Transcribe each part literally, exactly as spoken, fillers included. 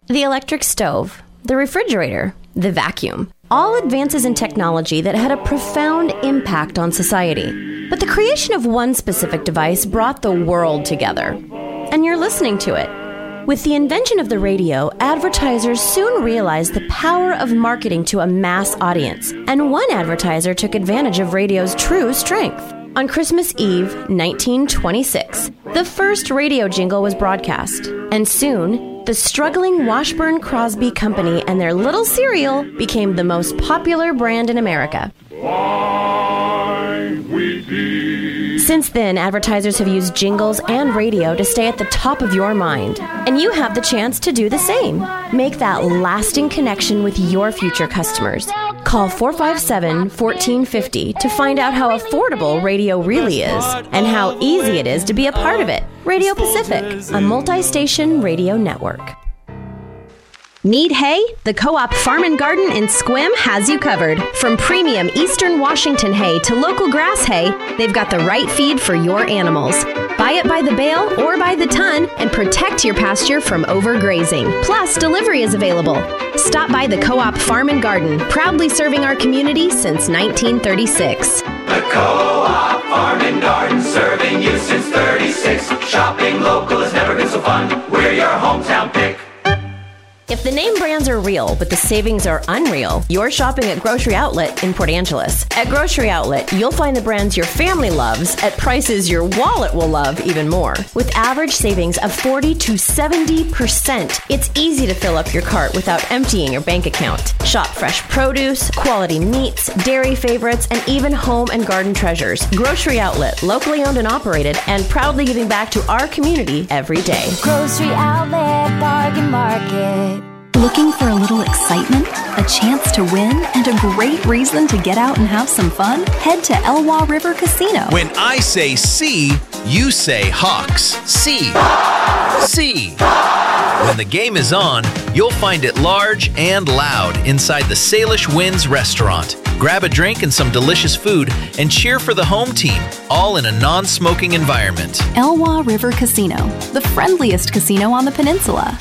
The electric stove, the refrigerator, the vacuum. All advances in technology that had a profound impact on society. But the creation of one specific device brought the world together. And you're listening to it. With the invention of the radio, advertisers soon realized the power of marketing to a mass audience. And one advertiser took advantage of radio's true strength. On Christmas Eve, nineteen twenty-six, the first radio jingle was broadcast. And soon, the struggling Washburn Crosby Company and their little cereal became the most popular brand in America. Why we be. Since then, advertisers have used jingles and radio to stay at the top of your mind. And you have the chance to do the same. Make that lasting connection with your future customers. Call four five seven, one four five zero to find out how affordable radio really is and how easy it is to be a part of it. Radio Pacific, a multi-station radio network. Need hay? The Co-op Farm and Garden in Sequim has you covered. From premium Eastern Washington hay to local grass hay, they've got the right feed for your animals. Buy it by the bale or by the ton and protect your pasture from overgrazing. Plus, delivery is available. Stop by the Co-op Farm and Garden, proudly serving our community since nineteen thirty-six. The Co-op Farm and Garden, serving you since thirty-six. Shopping local has never been so fun. We're your hometown pick. If the name brands are real, but the savings are unreal, you're shopping at Grocery Outlet in Port Angeles. At Grocery Outlet, you'll find the brands your family loves at prices your wallet will love even more. With average savings of forty to seventy percent, it's easy to fill up your cart without emptying your bank account. Shop fresh produce, quality meats, dairy favorites, and even home and garden treasures. Grocery Outlet, locally owned and operated, and proudly giving back to our community every day. Grocery Outlet Bargain Market. Looking for a little excitement, a chance to win, and a great reason to get out and have some fun? Head to Elwha River Casino. When I say see, you say Hawks. See. See. When the game is on, you'll find it large and loud inside the Salish Winds restaurant. Grab a drink and some delicious food and cheer for the home team, all in a non-smoking environment. Elwha River Casino, the friendliest casino on the peninsula.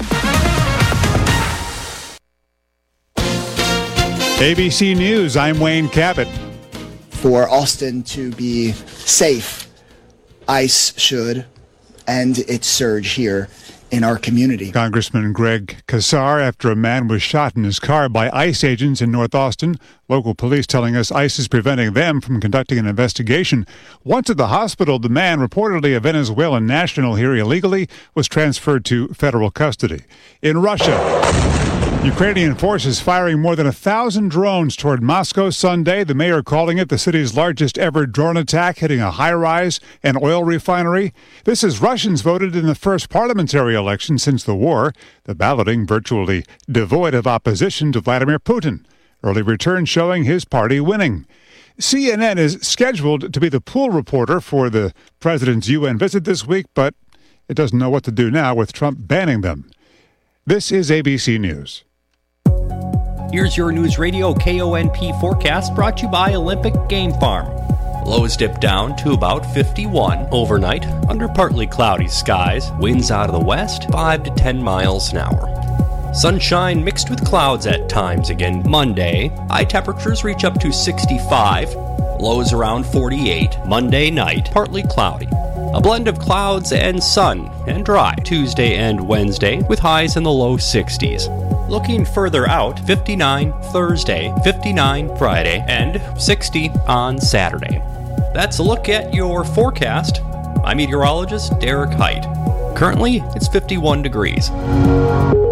A B C News, I'm Wayne Cabot. For Austin to be safe, ICE should end its surge here in our community. Congressman Greg Casar, after a man was shot in his car by ICE agents in North Austin. Local police telling us ICE is preventing them from conducting an investigation. Once at the hospital, the man, reportedly a Venezuelan national here illegally, was transferred to federal custody. In Russia, Ukrainian forces firing more than a thousand drones toward Moscow Sunday. The mayor calling it the city's largest ever drone attack, hitting a high-rise and oil refinery. This as Russians voted in the first parliamentary election since the war, the balloting virtually devoid of opposition to Vladimir Putin. Early returns showing his party winning. C N N is scheduled to be the pool reporter for the president's U N visit this week, but it doesn't know what to do now with Trump banning them. This is A B C News. Here's your News Radio K O N P forecast brought to you by Olympic Game Farm. Lows dip down to about fifty-one overnight under partly cloudy skies. Winds out of the west, five to ten miles an hour. Sunshine mixed with clouds at times again Monday. High temperatures reach up to sixty-five. Lows around forty-eight. Monday night, partly cloudy. A blend of clouds and sun and dry Tuesday and Wednesday with highs in the low sixties. Looking further out, fifty-nine Thursday, fifty-nine Friday, and sixty on Saturday. That's a look at your forecast. I'm meteorologist Derek Height. Currently, it's fifty-one degrees.